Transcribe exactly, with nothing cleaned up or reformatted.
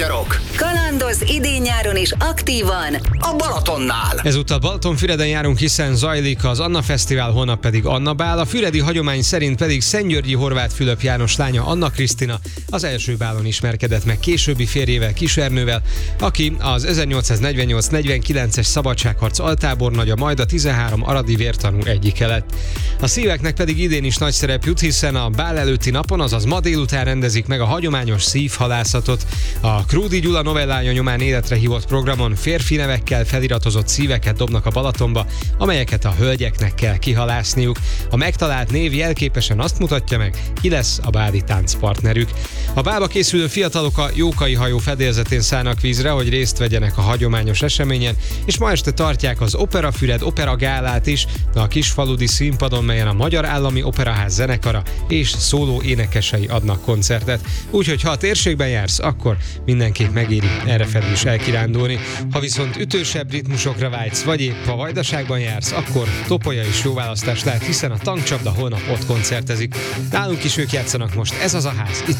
magyarok. Kalandoz idén-nyáron is aktívan A Balatonnál. Ezúttal Balatonfüreden járunk, hiszen zajlik az Anna Fesztivál, holnap pedig Anna Bál, a füredi hagyomány szerint pedig Szentgyörgyi Horváth Fülöp János lánya Anna Krisztina az első bálon ismerkedett meg későbbi férjével, Kisernővel, aki az ezernyolcszáznegyvennyolc negyvenkilences szabadságharc altábornagya, majd a tizenhárom aradi vértanú egyike lett. A szíveknek pedig idén is nagy szerep jut, hiszen a bál előtti napon, azaz ma délután rendezik meg a hagyományos szívhalászatot. A Krúdy Gyula novellája nyomán életre hívott programon férfi nevekkel feliratozott szíveket dobnak a Balatonba, amelyeket a hölgyeknek kell kihalászniuk. A megtalált név jelképesen azt mutatja meg, ki lesz a báli táncpartnerük. A bálba készülő fiatalok a Jókai hajó fedélzetén szállnak vízre, hogy részt vegyenek a hagyományos eseményen, és ma este tartják az Operafüred Opera Gálát is a kisfaludi színpadon, melyen a Magyar Állami Operaház zenekara és szóló énekesei adnak koncertet. Úgyhogy ha a térségben jársz, akkor mindenképp megéri errefelé is elkirándulni. Ha viszont ütősebb ritmusokra vágysz, vagy épp a Vajdaságban jársz, akkor Topolya is jó választás lehet, hiszen a Tankcsapda holnap ott koncertezik. Nálunk is ők játszanak most, ez az a ház, itt